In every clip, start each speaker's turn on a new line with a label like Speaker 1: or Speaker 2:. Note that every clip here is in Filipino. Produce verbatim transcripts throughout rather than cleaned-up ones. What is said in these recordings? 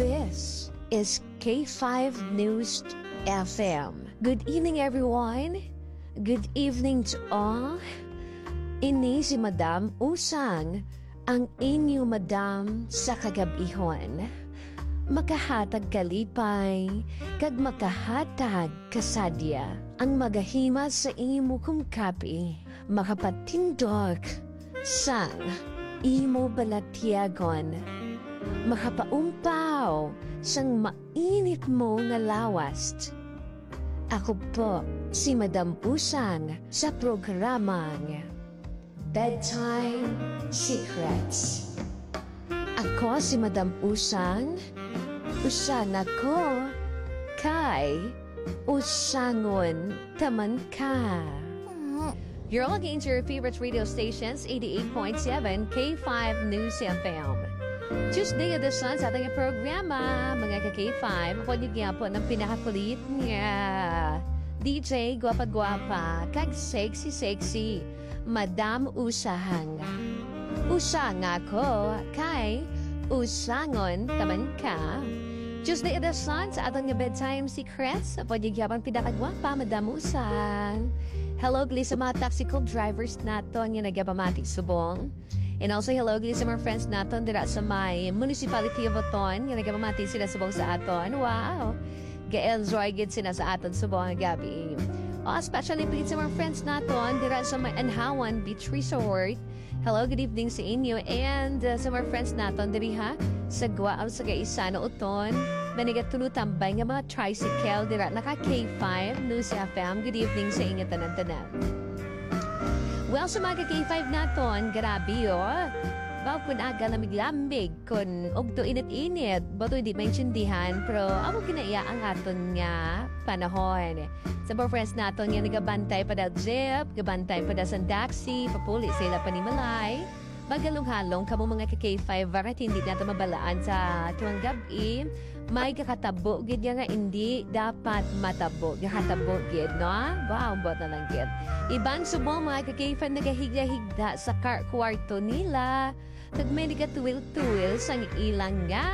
Speaker 1: This is K five News F M. Good evening, everyone. Good evening to all. Ini si Madam Usang, ang inyo Madam sa kagabihon. Makahatag kalipay, kag makahatag kasadya. Ang magahima sa imo kong kapi, makapatindog sang imo balatyagon. Makapaumpaw sang mainit mo nga lawast. Ako po si Madam Usang sa programang Bedtime Secrets. Ako si Madam Usang. Usang ako kay Usangon taman ka. You're logging into your favorite radio stations, eighty-eight point seven K five News F M. Tuesday edition sa ating programa, mga ka-K five. Ako niyo po ng pinakakulit niya. D J, gwapa-gwapa, kag sexy-sexy, Madam Usahang. Usang ako kay Usangon taman ka. Tuesday edition sa ating bedtime secrets. Ako niyo pang pinakagwapa, Madam Usang. Hello, gali sa mga taxical drivers naton yung nagapamatik subong. And also, hello, gali sa mga friends naton dira sa may municipality of Oton yung nagapamatik sila subong sa aton. Wow! Ga-enjoy gid sila sa aton subong gabi. Oh, especially pagit sa mga friends naton dira sa may Anhawan Beach Resort. Hello, good evening sa inyo. And uh, sa mga friends naton diri ha, sa Guaal, sa Gaisano, Oton. Manigatulutambay nga mga tricycle dira naka K five News F M. Good evening sa inyo tanan-tanan. Well, sa mga K five naton, grabe oh. Baw kun aga lamig-lamig, kun ogto init-init, bato hindi maintindihan, pero amo kinaiya ang aton nga panahon. Sa mga friends naton nga nagabantay pa da jeep, gabantay pa da sa taxi, papuli sila panimalay. Magalong-halong kamo mga K five varat hindi natin mabalaan sa tuwang gabi. May kakatabo gid nga hindi dapat matabo. Kakatabo gid, no? Wow, bot na lang gid. Iban subo mga K five nagahigda-higda sa car kwarto nila. Kag may nagatuwil-tuwil sang ilang nga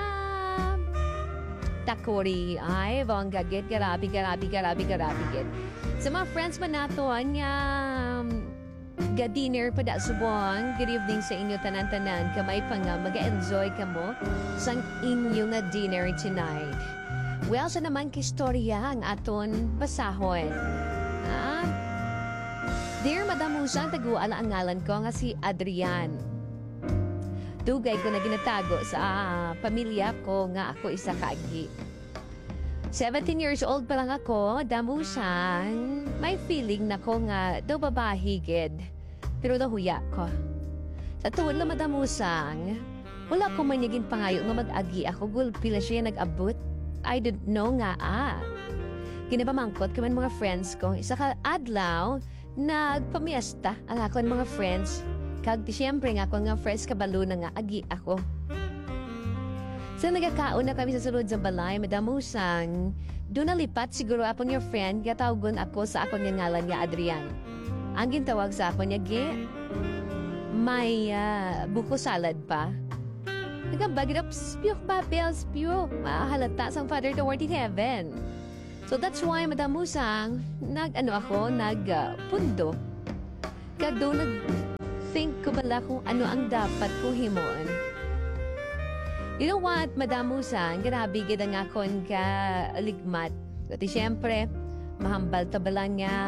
Speaker 1: takori. Ay, bawang gagit, garabi, garabi, garabi, garabi gid. Sa mga friends man naton nga ga-dinner pa da subong. Good evening sa inyo tanan-tanan. Kamay pa nga mag-enjoy ka mo sang inyo nga dinner tonight. Well, sa naman kistorya ang aton basahon. Ah? Dear Madam Usang, taguala ang ngalan ko nga si Adrian. Dugay ko na ginatago sa uh, pamilya ko nga ako isa kaagi. seventeen years old pa lang ako, damusang, may feeling na ko nga daw babahigid. Pero nahuya ko. Sa tuwad na madamusang, wala ko man naging pangayo nga mag-agi ako, gulpila siya nag-abot. I don't know nga ah. Kinapamangkot ko man mga friends ko, isa ka adlaw, nagpamiesta ang ako mga friends. Kag siyempre nga ako nga friends kabalo na nga agi ako. So nagkakaon na kami sa sulod sa balay, madamusang, doon nalipat siguro apon your friend, katawgon ako sa akong nga ngalan nga Adrian. Ang gintawag sa akon niya, gi, may uh, buko salad pa. Nagambagin up, spiyok ba, bel, spiyok, mahalata sang Father toward in heaven. So that's why, madamusang, nag-ano ako, nag-pundo. Uh, Kag doon nag-think ko bala kung ano ang dapat ko himoon. You know what, Madam Usang, grabe gid ang akon ka ligmat. Dati siyempre, mahambal tabalan nga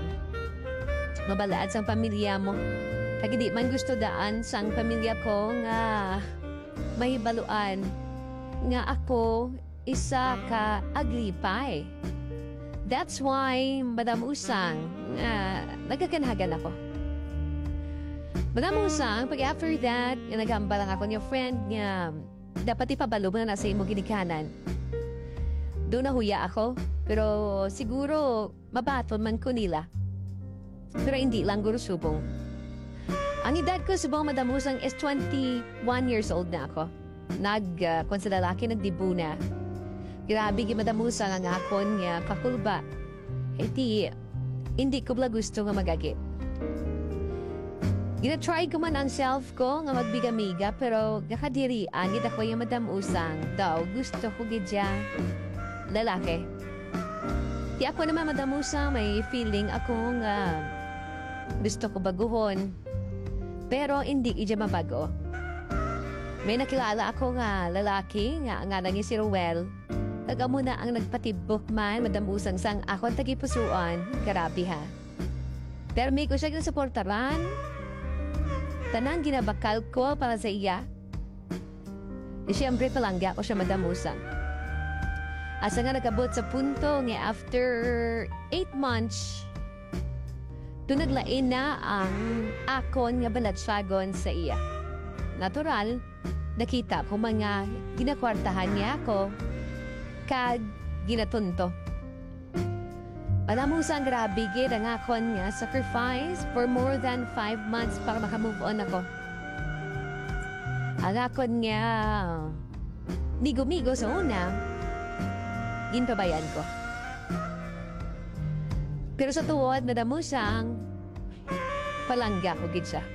Speaker 1: mabalaad sang pamilya mo. Kag di man gusto daan sang pamilya ko nga mahibaluan nga ako isa ka aglipay. That's why, Madam Usang, nga nagkakanhagan ako. Madam Usang, pag after that, yung naghambal lang ako niya friend nga dapat ipabalo mo na nasa imo ginikanan. Doon nahuya ako, pero siguro mabaton man ko nila. Pero hindi lang guro subong. Ang edad ko subong Madam Usang is twenty-one years old na ako. Nag, uh, kung sa lalaki, nagdibu na. Grabe gi Madam Usang ang akon nga kakulba. E di, hindi ko bala gusto nga magagi. Gina-try ko man ang self ko nga magbigamiga pero kakadirian gid ako yung madam usang daw gusto ko gid siya lalaki. Di ako naman madam usang may feeling ako nga gusto ko baguhon pero hindi ija mabago. May nakilala ako nga lalaki nga nga nangi si Ruel. Taga mo na ang nagpatibok man madam usang sang akong tagipusuan. Grabe ha. Pero may ko siya yung supportaran. Tanang ginabakal ko para sa iya. E siyempre palangga ko siya madamusang. Asa nga nagabot sa punto nga after eight months, tunaglain na ang akon nga balatsyagon sa iya. Natural, nakita ko mga ginakwartahan niya ako kag ginatunto. Alam mo saan grabe gid ang akon nga sacrifice for more than five months para makamove on ako. Ang akon nga migo-migo sa una, ginpabayan ko. Pero sa tuwod, nadamo siyang palangga ko gid siya.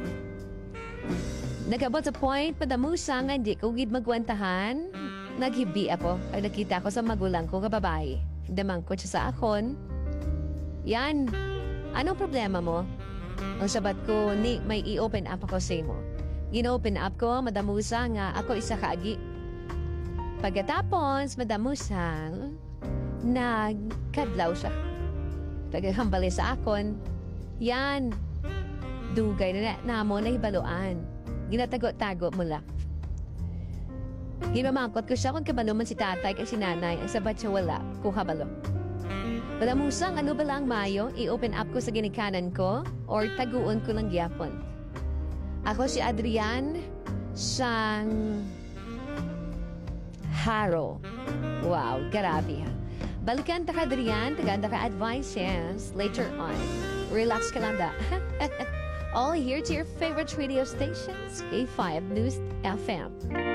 Speaker 1: Nagabot sa point, madamo siyang hindi ko gid magwantahan. Naghibi ako pag nakita ko sa magulang ko nga babae. Damang ko siya sa akon. Yan. Anong problema mo? Ang sabat ko, ni may i-open up ako sa mo. Gino-open up ko, madamusa nga ako isa kaagi. Pagkatapos, madamusa, nagkadlaw siya. Pagkakambali sa akon, yan. Dugay na na mo na hibaluan. Ginatago-tago mo lang. Gimamangkot ko siya kung kabalo man si tatay kay si nanay ang sabat siya wala kung kabalo. Padamusang ano ba lang mayo, i-open up ko sa ginikanan ko or taguon ko lang gyapon. Ako si Adrian sang Haro. Wow, grabe ha. Balikan ta ka Adrian, tagaanda ka advices later on. Relax ka lang da. All here to your favorite radio stations, K five News F M.